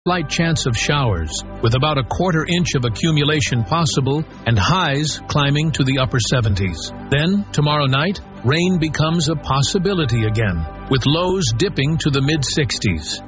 Slight chance of showers, with about a quarter inch of accumulation possible and highs climbing to the upper 70s. Then, tomorrow night, rain becomes a possibility again, with lows dipping to the mid-60s.